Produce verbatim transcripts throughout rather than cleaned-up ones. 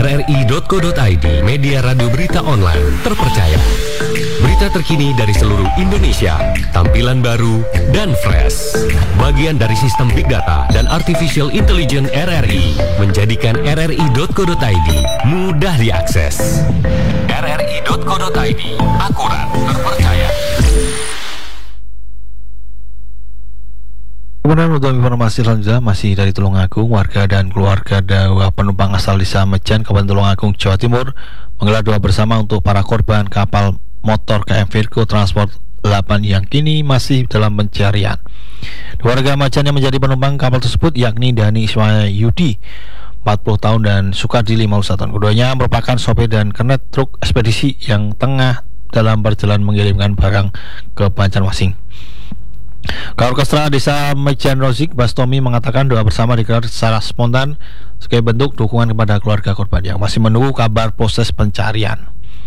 r r i titik co titik i d, media radio berita online terpercaya. Berita terkini dari seluruh Indonesia, tampilan baru dan fresh. Bagian dari sistem Big Data dan Artificial Intelligence R R I, menjadikan r r i titik co titik i d mudah diakses. r r i titik co titik i d, akurat, terpercaya. Kemudian untuk informasi selanjutnya masih dari Tulungagung, warga dan keluarga dua penumpang asal desa Mejan, Kabupaten Tulungagung, Jawa Timur menggelar doa bersama untuk para korban kapal motor K M Virgo Transport delapan yang kini masih dalam pencarian. Warga Mejan yang menjadi penumpang kapal tersebut yakni Dani Ismayudi, empat puluh tahun, dan Sukardi, lima puluh satu tahun. Keduanya merupakan sopir dan kernet truk ekspedisi yang tengah dalam perjalanan mengirimkan barang ke Banjarmasin. Kaorkestra Desa Mejan Rozik Bastomi mengatakan doa bersama digelar secara spontan sebagai bentuk dukungan kepada keluarga korban yang masih menunggu kabar proses pencarian.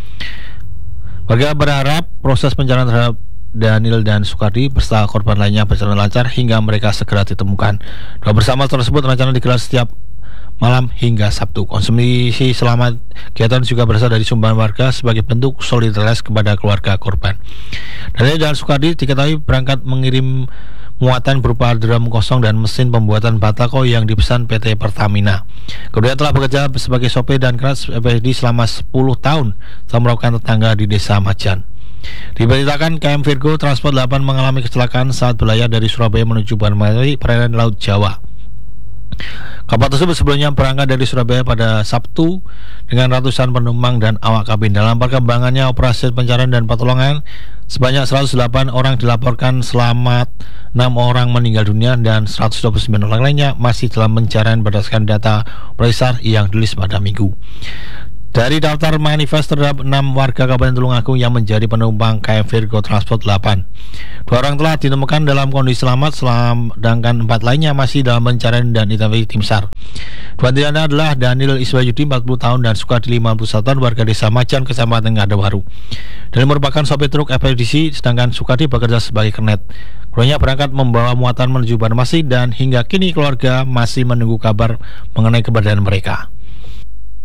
Warga berharap proses pencarian terhadap Daniel dan Sukardi beserta korban lainnya berjalan lancar hingga mereka segera ditemukan. Doa bersama tersebut rencana digelar setiap malam hingga Sabtu. Konsumsi selamat kegiatan juga berasal dari sumbangan warga sebagai bentuk solidaritas kepada keluarga korban. Daniel dan Sukardi diketahui berangkat mengirim muatan berupa drum kosong dan mesin pembuatan batako yang dipesan P T Pertamina. Kemudian telah bekerja sebagai sopir dan kernet ekspedisi selama sepuluh tahun setelah melakukan tetangga di Desa Majan. Diberitakan K M Virgo Transport delapan mengalami kecelakaan saat berlayar dari Surabaya menuju Banjarmasin, perairan Laut Jawa. Kapal tersebut sebelumnya berangkat dari Surabaya pada Sabtu dengan ratusan penumpang dan awak kabin. Dalam perkembangannya operasi pencarian dan pertolongan, sebanyak seratus delapan orang dilaporkan selamat, enam orang meninggal dunia, dan seratus dua puluh sembilan orang lainnya masih dalam pencarian berdasarkan data Operisar yang dirilis pada Minggu. Dari daftar manifest terhadap enam warga Kabupaten Tulungagung yang menjadi penumpang K M Virgo Transport delapan, dua orang telah ditemukan dalam kondisi selamat, sedangkan empat lainnya masih dalam pencarian dan identifikasi tim SAR. Dua diantaranya adalah Daniel Ismayudi, empat puluh tahun, dan Sukardi, lima puluh satu tahun, warga Desa Majan, Kecamatan Ngadawaru. Daniel merupakan sopir truk ekspedisi, sedangkan Sukardi bekerja sebagai kernet. Keduanya berangkat membawa muatan menuju Banjarmasin dan hingga kini keluarga masih menunggu kabar mengenai keberadaan mereka.